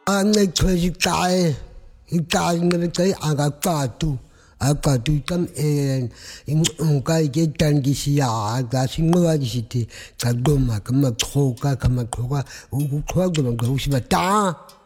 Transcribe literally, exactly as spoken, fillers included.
angechweji kai kai ngebe angakatu akatu tam en ingai getan gisia gasingoa gisiti kagoma kama khoka kama khoka ukhoka ngoma usibata